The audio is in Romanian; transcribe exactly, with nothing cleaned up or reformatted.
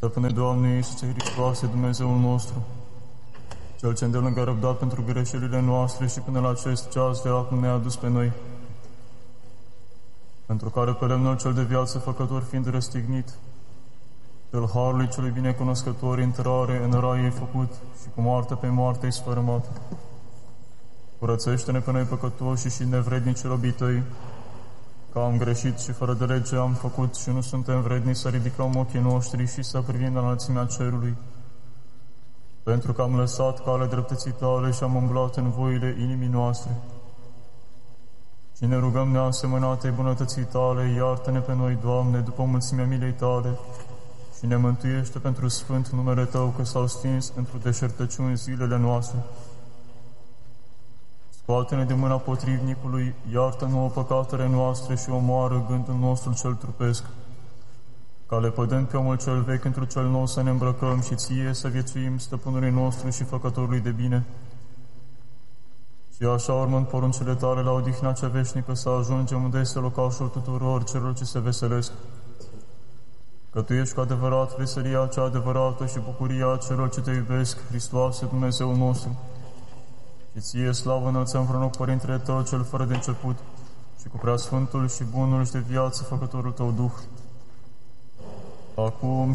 Stăpâne, Doamne Iisuse Hristoase, Dumnezeul nostru, Cel ce îndelângă răbdat pentru greșelile noastre și până la acest ceas de acum ne-a adus pe noi, pentru care pe lemnul cel de viață făcător fiind răstignit, del harului celui binecunoscător intrare în rai ai făcut și cu moarte pe moarte ai sfărâmat. Curățește-ne pe noi păcătoși și nevrednici robii tăi, că am greșit și fără de lege am făcut și nu suntem vredni să ridicăm ochii noștri și să privim la înălțimea cerului, pentru că am lăsat calea dreptății tale și am umblat în voile inimii noastre. Și ne rugăm neasemănatei bunătății tale, iartă-ne pe noi, Doamne, după mulțimea milei tale, și ne mântuiește pentru sfânt numele Tău, că s-au stins într-o deșertăciuni zilele noastre. Scoate-ne de mâna potrivnicului, iartă nouă păcatele noastre și omoară gândul nostru cel trupesc, ca lepădând pe omul cel vechi într-un cel nou să ne îmbrăcăm și Ție să viețuim, Stăpânului nostru și Făcătorului de bine. Și așa, urmând poruncile Tale la odihna cea veșnică, să ajungem unde este locașul tuturor celor ce se veselesc. Că Tu ești cu adevărat veselia cea adevărată și bucuria celor ce Te iubesc, Hristoase, Dumnezeul nostru. Și Ție slavă înălțăm vreunul Părintele Tău, cel fără de început, și cu preasfântul și bunul și de viață Făcătorul Tău Duh, acum